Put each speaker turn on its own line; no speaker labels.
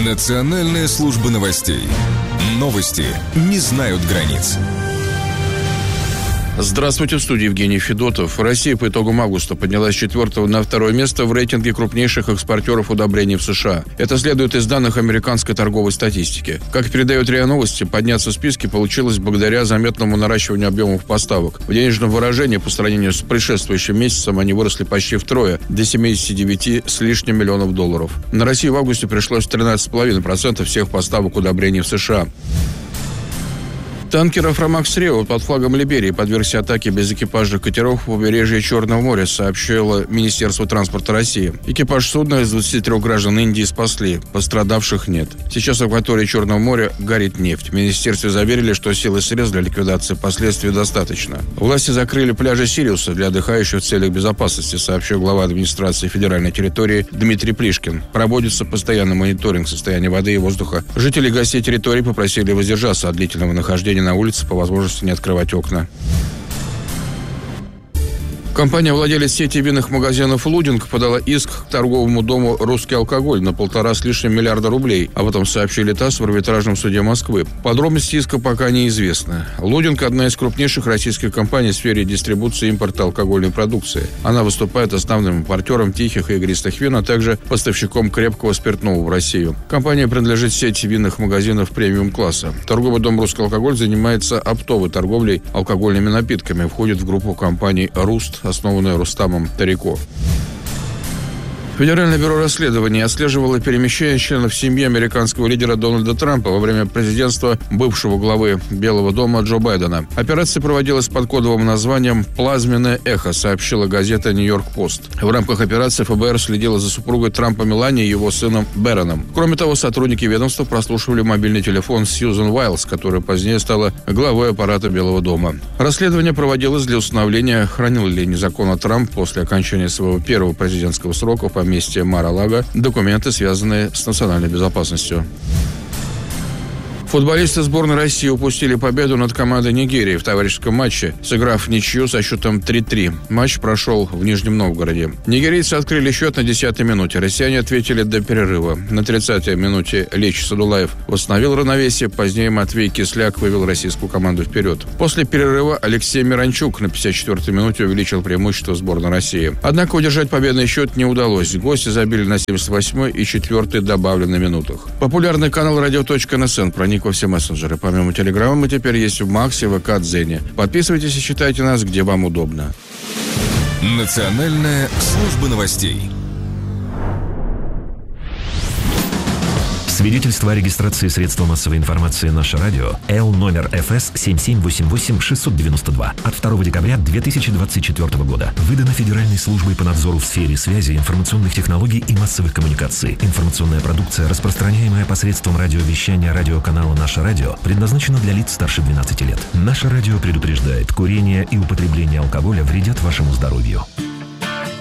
Национальная служба новостей. Новости не знают границ.
Здравствуйте, в студии Евгений Федотов. Россия по итогам августа поднялась с 4-го на 2-е место в рейтинге крупнейших экспортеров удобрений в США. Это следует из данных американской торговой статистики. Как передает РИА Новости, подняться в списке получилось благодаря заметному наращиванию объемов поставок. В денежном выражении по сравнению с предшествующим месяцем они выросли почти втрое, до 79 с лишним миллионов долларов. На Россию в августе пришлось 13,5% всех поставок удобрений в США. Танкер «Афромакс Рео» под флагом Либерии подвергся атаке без экипажных катеров в побережье Черного моря, сообщило Министерство транспорта России. Экипаж судна из 23 граждан Индии спасли, пострадавших нет. Сейчас в акватории Черного моря горит нефть. В министерстве заверили, что сил и средств для ликвидации последствий достаточно. Власти закрыли пляжи Сириуса для отдыхающих в целях безопасности, сообщил глава администрации федеральной территории Дмитрий Плишкин. Проводится постоянный мониторинг состояния воды и воздуха. Жители и гостей территории попросили воздержаться от длительного нахождения на улице, по возможности не открывать окна. Компания-владелец сети винных магазинов «Лудинг» подала иск к торговому дому «Русский алкоголь» на 1,5 с лишним миллиарда рублей. Об этом сообщили ТАСС в арбитражном суде Москвы. Подробности иска пока неизвестны. «Лудинг» – одна из крупнейших российских компаний в сфере дистрибуции и импорта алкогольной продукции. Она выступает основным импортером тихих и игристых вин, а также поставщиком крепкого спиртного в Россию. Компания принадлежит сети винных магазинов премиум-класса. Торговый дом «Русский алкоголь» занимается оптовой торговлей алкогольными напитками, входит в группу компаний «Руст», основанная Рустамом Тарико. Федеральное бюро расследований отслеживало перемещение членов семьи американского лидера Дональда Трампа во время президентства бывшего главы Белого дома Джо Байдена. Операция проводилась под кодовым названием «Плазменное эхо», сообщила газета «Нью-Йорк-Пост». В рамках операции ФБР следило за супругой Трампа Меланией и его сыном Бэроном. Кроме того, сотрудники ведомства прослушивали мобильный телефон Сьюзен Уайлз, которая позднее стала главой аппарата Белого дома. Расследование проводилось для установления, хранил ли незаконно Трамп после окончания своего первого президентского срока по месте Мар-а-Лаго документы, связанные с национальной безопасностью. Футболисты сборной России упустили победу над командой Нигерии в товарищеском матче, сыграв ничью со счетом 3-3. Матч прошел в Нижнем Новгороде. Нигерийцы открыли счет на 10-й минуте. Россияне ответили до перерыва. На 30-й минуте Лечи Садулаев восстановил равновесие. Позднее Матвей Кисляк вывел российскую команду вперед. После перерыва Алексей Миранчук на 54-й минуте увеличил преимущество сборной России. Однако удержать победный счет не удалось. Гости забили на 78-й и 4-й добавленной минутах. Популярный канал radio.nsn проник во все мессенджеры. Помимо Телеграма мы теперь есть в Максе, ВК, Дзене. Подписывайтесь и читайте нас, где вам удобно.
Национальная служба новостей.
Свидетельство о регистрации средства массовой информации «Наше радио» Л номер ФС 7788-692 от 2 декабря 2024 года. Выдано Федеральной службой по надзору в сфере связи, информационных технологий и массовых коммуникаций. Информационная продукция, распространяемая посредством радиовещания радиоканала «Наше радио», предназначена для лиц старше 12 лет. «Наше радио» предупреждает: курение и употребление алкоголя вредят вашему здоровью.